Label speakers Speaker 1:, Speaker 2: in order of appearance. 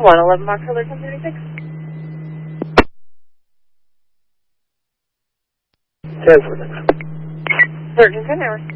Speaker 1: 111 Box Hilder 1036.
Speaker 2: 10 for
Speaker 1: 13 10 hours.